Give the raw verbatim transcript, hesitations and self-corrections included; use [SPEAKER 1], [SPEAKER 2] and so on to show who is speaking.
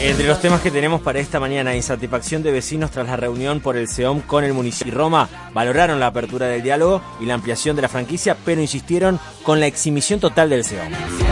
[SPEAKER 1] Entre los temas que tenemos para esta mañana, insatisfacción de vecinos tras la reunión por el C E O M con el municipio. Roma valoraron la apertura del diálogo y la ampliación de la franquicia, pero insistieron con la exhibición total del C E O M.